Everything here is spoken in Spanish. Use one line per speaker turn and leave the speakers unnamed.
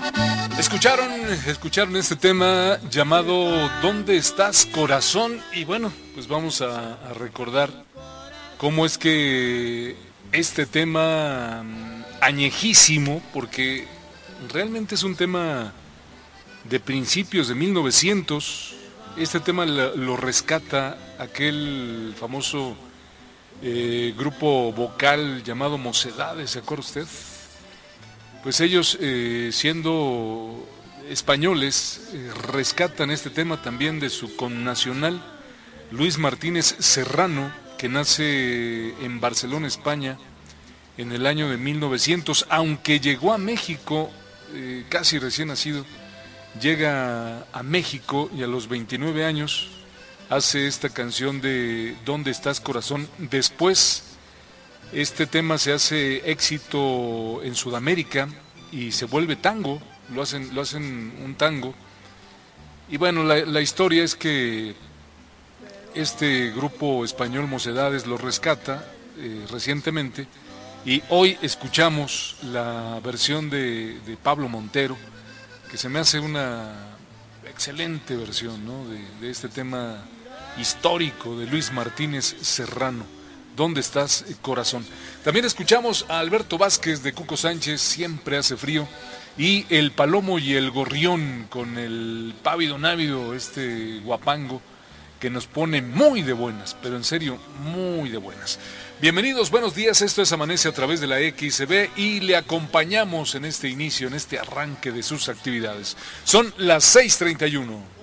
Escucharon este tema llamado ¿Dónde estás, corazón? Y bueno, pues vamos a recordar cómo es que este tema añejísimo, porque realmente es un tema de principios de 1900, este tema lo rescata aquel famoso grupo vocal llamado Mocedades, ¿se acuerda usted? Pues ellos, siendo españoles, rescatan este tema también de su connacional Luis Martínez Serrano, que nace en Barcelona, España, en el año de 1900, aunque llegó a México casi recién nacido. Llega a México y a los 29 años hace esta canción de ¿Dónde estás, corazón? Después este tema se hace éxito en Sudamérica y se vuelve tango, lo hacen un tango. Y bueno, la historia es que este grupo español Mocedades lo rescata recientemente, y hoy escuchamos la versión de Pablo Montero, que se me hace una excelente versión, ¿no?, de este tema histórico de Luis Martínez Serrano. ¿Dónde estás, corazón? También escuchamos a Alberto Vázquez de Cuco Sánchez, Siempre hace frío, y El Palomo y el Gorrión con el Pávido Návido, este guapango que nos pone muy de buenas, pero en serio, muy de buenas. Bienvenidos, buenos días, esto es Amanece a través de la XB y le acompañamos en este inicio, en este arranque de sus actividades. Son las 6:31.